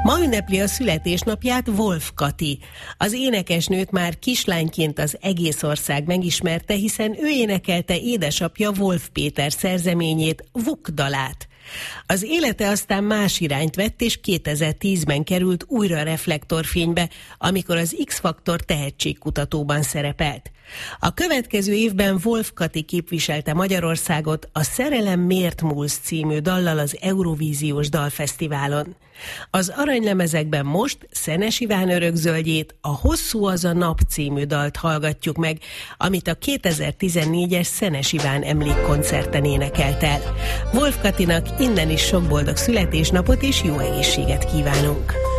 Ma ünnepli a születésnapját Wolf Kati. Az énekesnőt már kislányként az egész ország megismerte, hiszen ő énekelte édesapja Wolf Péter szerzeményét, Vuk dalát. Az élete aztán más irányt vett, és 2010-ben került újra reflektorfénybe, amikor az X-Faktor tehetségkutatóban szerepelt. A következő évben Wolf Kati képviselte Magyarországot a Szerelem miért múlsz című dallal az Eurovíziós Dalfesztiválon. Az aranylemezekben most Szenes Iván örökzöldjét, a Hosszú az a nap című dalt hallgatjuk meg, amit a 2014-es Szenes Iván emlékkoncerten énekelt el. Wolf Katinak innen is sok boldog születésnapot és jó egészséget kívánunk!